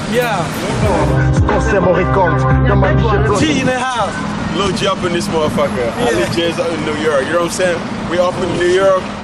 Yeah. T in the house. Lil J up in this motherfucker. I legit in New York. You know what I'm saying? We off in New York.